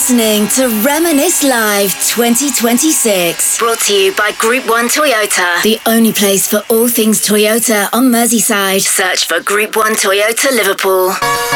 listening to Reminisce Live 2026. Brought to you by Group 1 Toyota. The only place for all things Toyota on Merseyside. Search for Group 1 Toyota Liverpool.